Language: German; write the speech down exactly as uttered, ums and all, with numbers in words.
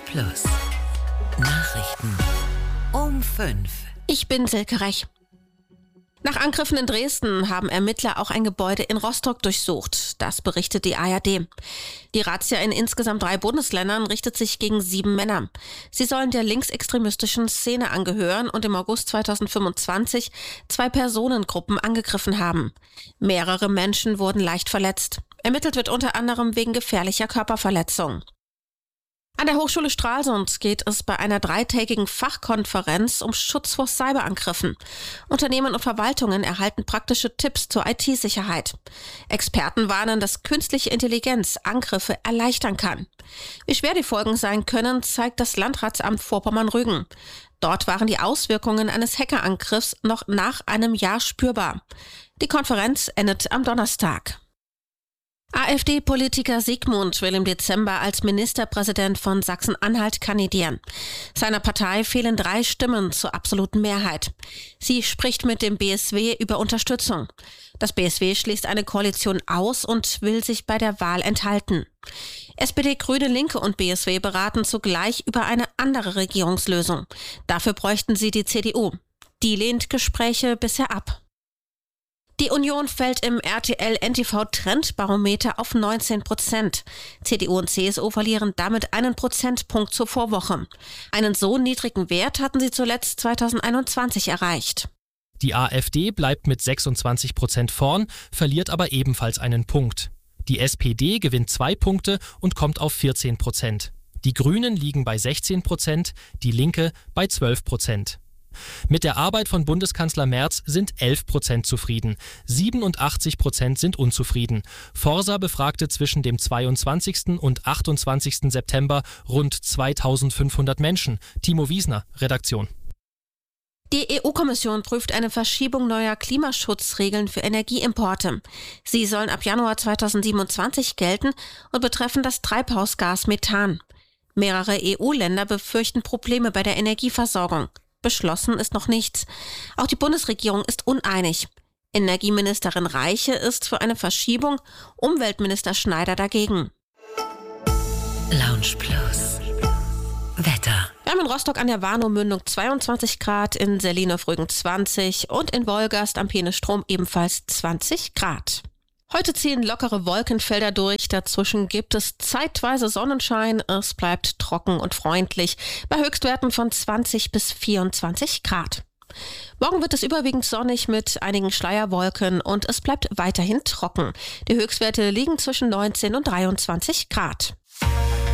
Plus. Nachrichten um fünf. Ich bin Silke Rech. Nach Angriffen in Dresden haben Ermittler auch ein Gebäude in Rostock durchsucht. Das berichtet die A R D. Die Razzia in insgesamt drei Bundesländern richtet sich gegen sieben Männer. Sie sollen der linksextremistischen Szene angehören und im August zweitausendfünfundzwanzig zwei Personengruppen angegriffen haben. Mehrere Menschen wurden leicht verletzt. Ermittelt wird unter anderem wegen gefährlicher Körperverletzung. An der Hochschule Stralsund geht es bei einer dreitägigen Fachkonferenz um Schutz vor Cyberangriffen. Unternehmen und Verwaltungen erhalten praktische Tipps zur I T-Sicherheit. Experten warnen, dass künstliche Intelligenz Angriffe erleichtern kann. Wie schwer die Folgen sein können, zeigt das Landratsamt Vorpommern-Rügen. Dort waren die Auswirkungen eines Hackerangriffs noch nach einem Jahr spürbar. Die Konferenz endet am Donnerstag. AfD-Politiker Siegmund will im Dezember als Ministerpräsident von Sachsen-Anhalt kandidieren. Seiner Partei fehlen drei Stimmen zur absoluten Mehrheit. Sie spricht mit dem B S W über Unterstützung. Das B S W schließt eine Koalition aus und will sich bei der Wahl enthalten. S P D, Grüne, Linke und B S W beraten zugleich über eine andere Regierungslösung. Dafür bräuchten sie die C D U. Die lehnt Gespräche bisher ab. Die Union fällt im R T L-N T V-Trendbarometer auf neunzehn Prozent. C D U und C S U verlieren damit einen Prozentpunkt zur Vorwoche. Einen so niedrigen Wert hatten sie zuletzt zweitausendeinundzwanzig erreicht. Die AfD bleibt mit sechsundzwanzig Prozent vorn, verliert aber ebenfalls einen Punkt. Die S P D gewinnt zwei Punkte und kommt auf vierzehn Prozent. Die Grünen liegen bei sechzehn Prozent, die Linke bei zwölf Prozent. Mit der Arbeit von Bundeskanzler Merz sind elf Prozent zufrieden, siebenundachtzig Prozent sind unzufrieden. Forsa befragte zwischen dem zweiundzwanzigsten und achtundzwanzigsten September rund zweitausendfünfhundert Menschen. Timo Wiesner, Redaktion. Die E U-Kommission prüft eine Verschiebung neuer Klimaschutzregeln für Energieimporte. Sie sollen ab Januar zweitausendsiebenundzwanzig gelten und betreffen das Treibhausgas Methan. Mehrere E U-Länder befürchten Probleme bei der Energieversorgung. Beschlossen ist noch nichts. Auch die Bundesregierung ist uneinig. Energieministerin Reiche ist für eine Verschiebung, Umweltminister Schneider dagegen. Lounge Plus. Wetter. Wir haben in Rostock an der Warnow-Mündung zweiundzwanzig Grad, in Selin-auf-Rügen zwanzig und in Wolgast am Peene-Strom ebenfalls zwanzig Grad. Heute ziehen lockere Wolkenfelder durch, dazwischen gibt es zeitweise Sonnenschein, es bleibt trocken und freundlich, bei Höchstwerten von zwanzig bis vierundzwanzig Grad. Morgen wird es überwiegend sonnig mit einigen Schleierwolken und es bleibt weiterhin trocken. Die Höchstwerte liegen zwischen neunzehn und dreiundzwanzig Grad.